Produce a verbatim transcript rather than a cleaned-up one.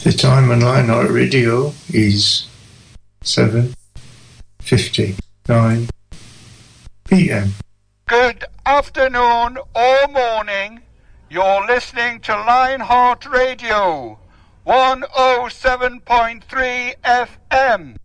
The time on Lionheart Radio is seven fifty-nine p m. Good afternoon or morning. You're listening to Lionheart Radio, one oh seven point three F M.